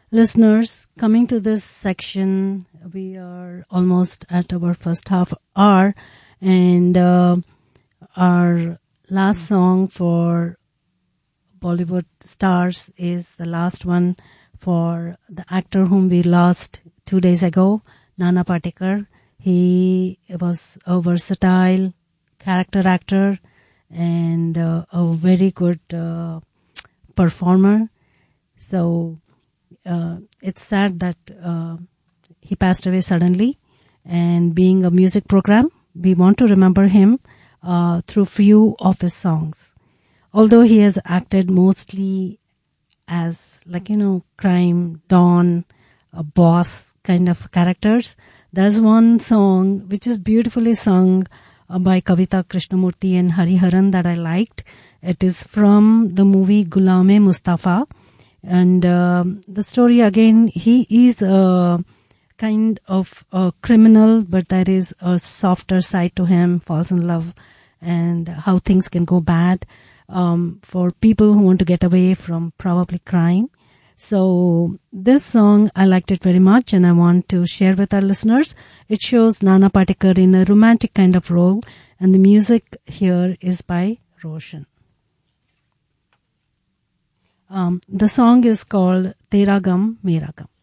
Listeners, coming to this section, we are almost at our first half hour, and our last song for Bollywood stars is the last one for the actor whom we lost 2 days ago, Nana Patekar. He was a versatile character actor and a very good performer. So it's sad that he passed away suddenly. And being a music program, we want to remember him through few of his songs. Although he has acted mostly as crime, don, a boss kind of characters, there's one song which is beautifully sung by Kavita Krishnamurti and Hariharan that I liked. It is from the movie Ghulam-e-Mustafa. And the story again, he is a kind of a criminal, but there is a softer side to him, falls in love, and how things can go bad for people who want to get away from probably crime. So this song, I liked it very much and I want to share with our listeners. It shows Nana Patekar in a romantic kind of role, and the music here is by Roshan. The song is called Tera Gum Mera Gum.